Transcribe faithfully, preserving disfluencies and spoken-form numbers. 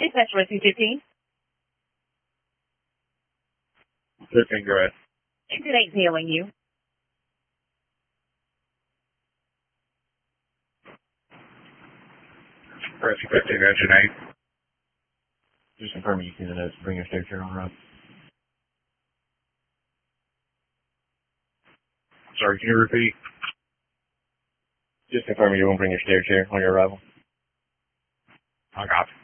Dispatch Rescue fifteen. fifteen, go ahead. Engine eight hailing you. Rescue fifteen, engine eight. Just confirming you see the notes. Bring your stair chair on up. Sorry, can you repeat? Just confirming you won't bring your stair chair on your arrival. I got you.